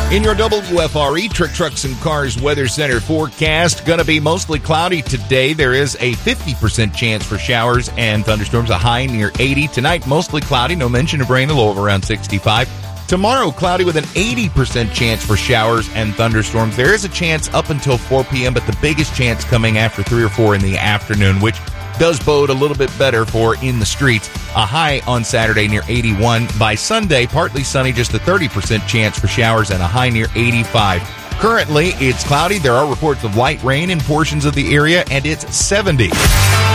In your WFRE Truck Trucks and Cars Weather Center forecast, going to be mostly cloudy today. There is a 50% chance for showers and thunderstorms, a high near 80. Tonight, mostly cloudy, no mention of rain, a low of around 65. Tomorrow, cloudy with an 80% chance for showers and thunderstorms. There is a chance up until 4 p.m., but the biggest chance coming after 3 or 4 in the afternoon, which does bode a little bit better for in the streets. A high on Saturday near 81. By Sunday, partly sunny, just a 30% chance for showers and a high near 85. Currently, it's cloudy. There are reports of light rain in portions of the area, and it's 70.